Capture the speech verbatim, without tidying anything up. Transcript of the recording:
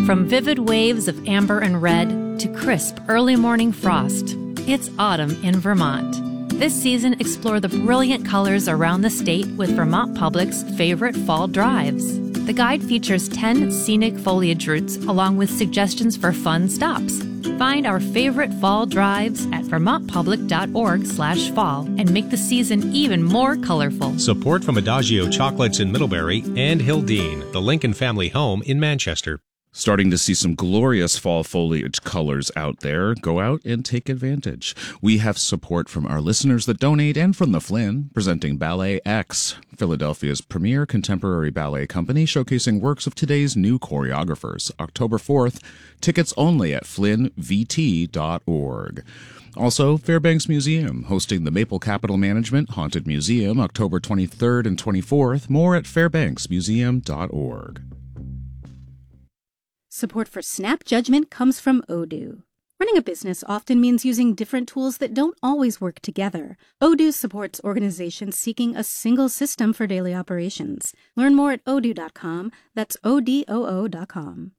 From vivid waves of amber and red to crisp early morning frost, it's autumn in Vermont. This season, explore the brilliant colors around the state with Vermont Public's favorite fall drives. The guide features ten scenic foliage routes along with suggestions for fun stops. Find our favorite fall drives at vermontpublic.org slash fall and make the season even more colorful. Support from Adagio Chocolates in Middlebury and Hildene, the Lincoln family home in Manchester. Starting to see some glorious fall foliage colors out there. Go out and take advantage. We have support from our listeners that donate and from the Flynn, presenting Ballet X, Philadelphia's premier contemporary ballet company showcasing works of today's new choreographers. October fourth, tickets only at flynn v t dot org. Also, Fairbanks Museum, hosting the Maple Capital Management Haunted Museum, October twenty-third and twenty-fourth. More at fairbanks museum dot org. Support for Snap Judgment comes from Odoo. Running a business often means using different tools that don't always work together. Odoo supports organizations seeking a single system for daily operations. Learn more at odoo dot com. That's O D O O dot com.